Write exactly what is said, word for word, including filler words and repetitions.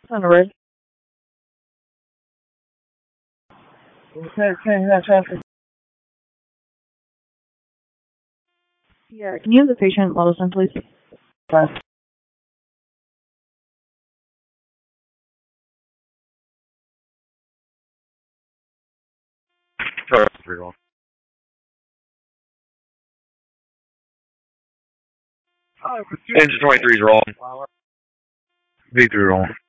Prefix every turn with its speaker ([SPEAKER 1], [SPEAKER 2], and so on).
[SPEAKER 1] On the red. Okay, okay, that's traffic. Yeah, can you have the patient Lawson, please? Fine.
[SPEAKER 2] Sorry, three wrong. Engine twenty-three is wrong. V three wrong.